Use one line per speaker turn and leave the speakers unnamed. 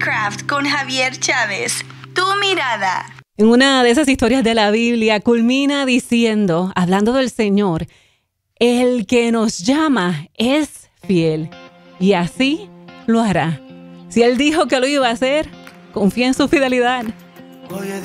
Craft con Javier Chávez. Tu mirada.
En una de esas historias de la Biblia culmina diciendo, hablando del Señor, el que nos llama es fiel y así lo hará. Si Él dijo que lo iba a hacer, confía en su fidelidad.